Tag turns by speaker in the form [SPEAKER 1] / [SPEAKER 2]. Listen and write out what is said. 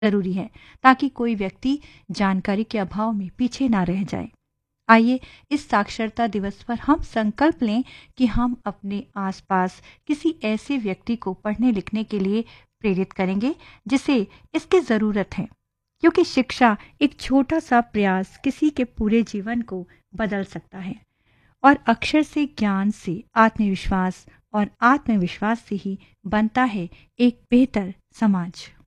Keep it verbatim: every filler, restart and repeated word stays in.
[SPEAKER 1] जरूरी है ताकि कोई व्यक्ति जानकारी के अभाव में पीछे ना रह जाए। आइए इस साक्षरता दिवस पर हम संकल्प लें कि हम अपने आसपास किसी ऐसे व्यक्ति को पढ़ने लिखने के लिए प्रेरित करेंगे जिसे इसकी ज़रूरत है, क्योंकि शिक्षा एक छोटा सा प्रयास किसी के पूरे जीवन को बदल सकता है। और अक्षर से, ज्ञान से, आत्मविश्वास और आत्मविश्वास से ही बनता है एक बेहतर समाज।